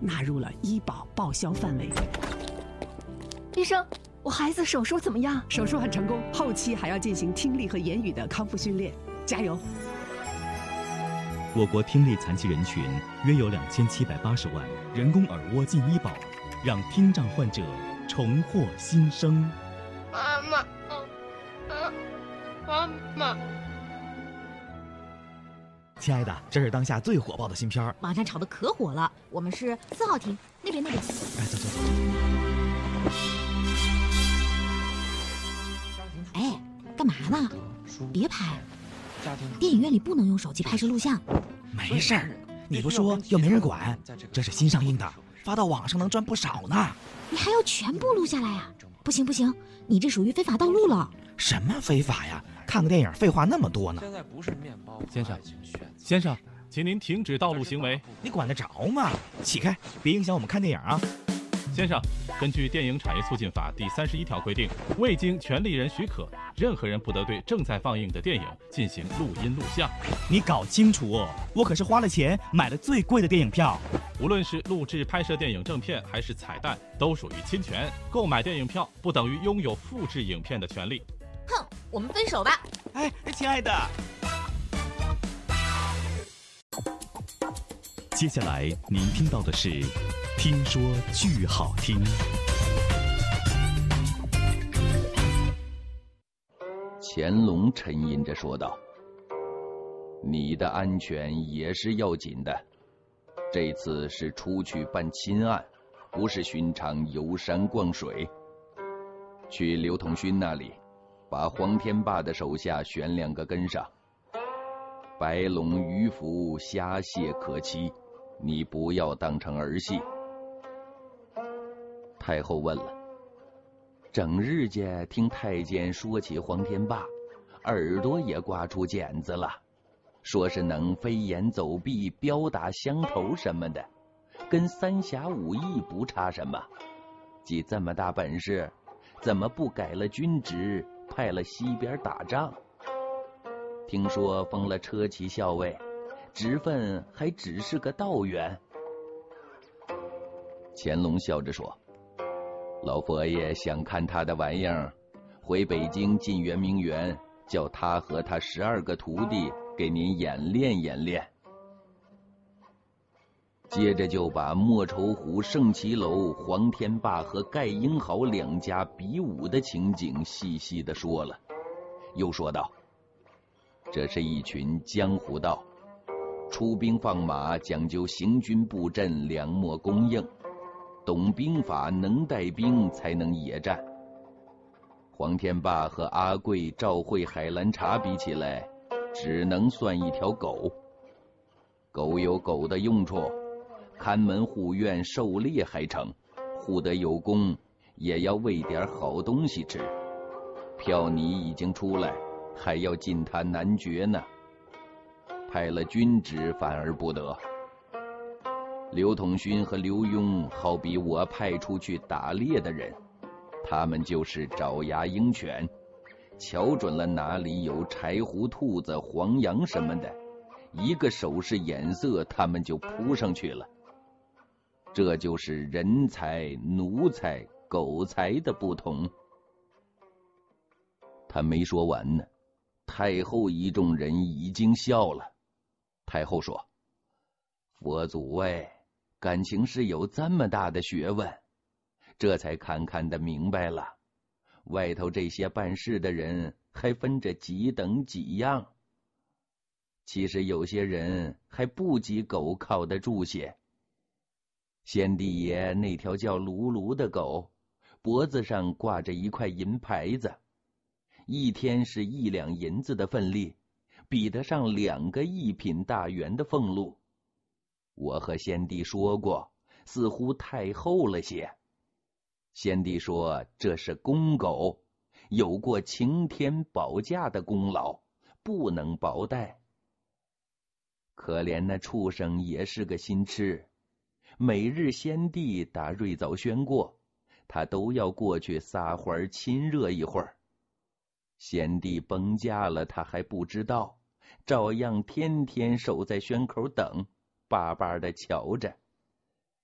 纳入了医保报销范围。 医生，我孩子手术怎么样？ 手术很成功，后期还要进行听力和言语的康复训练，加油！ 我国听力残疾人群约有2780万，人工耳蜗进医保，让听障患者重获新生。 妈妈，妈妈。 亲爱的，这是当下最火爆的新片， 网上炒的可火了。我们是4号厅那边。 哎，走。 哎，干嘛呢？别拍！电影院里不能用手机拍摄录像。 没事儿，你不说又没人管。这是新上映的，发到网上能赚不少呢。 你还要全部录下来啊？不行，你这属于非法盗录了。 什么非法呀？看个电影废话那么多呢。 现在不是面包。 先生，请您停止盗录行为。 你管得着吗？起开，别影响我们看电影啊。 先生，根据《电影产业促进法》第31条规定，未经权利人许可，任何人不得对正在放映的电影进行录音录像。 你搞清楚哦，我可是花了钱买了最贵的电影票。 无论是录制拍摄电影正片还是彩蛋，都属于侵权。购买电影票不等于拥有复制影片的权利。 哼，我们分手吧。 哎，亲爱的。 接下来您听到的是听说剧好听。 乾隆沉吟着说道：你的安全也是要紧的，这次是出去办亲案，不是寻常游山逛水。去刘统勋那里，把黄天霸的手下选2个跟上。白龙、于福虾蟹可期，你不要当成儿戏。太后问了，整日间听太监说起黄天霸，耳朵也刮出茧子了，说是能飞檐走壁、镖打乡头什么的，跟三侠五义不差什么。既这么大本事，怎么不改了军职，派了西边打仗？听说封了车骑校尉，职分还只是个道员。乾隆笑着说：老佛爷想看他的玩意儿，回北京进圆明园，叫他和他12个徒弟给您演练演练。接着就把莫愁湖圣骑楼黄天霸和盖英豪2家比武的情景细细地说了，又说道：这是一群江湖道，出兵放马讲究行军布阵，两莫供应，懂兵法能带兵才能野战。黄天霸和阿贵、赵慧、海兰察比起来，只能算一条狗。狗有狗的用处，看门护院狩猎还成，护得有功，也要喂点好东西吃。票拟已经出来，还要进他男爵呢。派了军职反而不得。刘统勋和刘墉好比我派出去打猎的人，他们就是爪牙鹰犬，瞧准了哪里有柴胡兔子、黄羊什么的，一个手势眼色，他们就扑上去了。这就是人才、奴才、狗才的不同。他没说完呢，太后一众人已经笑了。太后说：佛祖喂，感情是有这么大的学问，这才看得明白了，外头这些办事的人还分着几等几样。其实有些人还不及狗靠得住些。先帝爷那条叫卢卢的狗，脖子上挂着一块银牌子，一天是1两银子的份例，比得上2个1品大员的俸禄。我和先帝说过，似乎太厚了些。先帝说这是公狗，有过擎天保驾的功劳，不能薄待。可怜那畜生也是个心痴，每日先帝打瑞藻轩过，他都要过去撒欢亲热一会儿。先帝崩驾了，他还不知道，照样天天守在轩口等，巴巴的瞧着。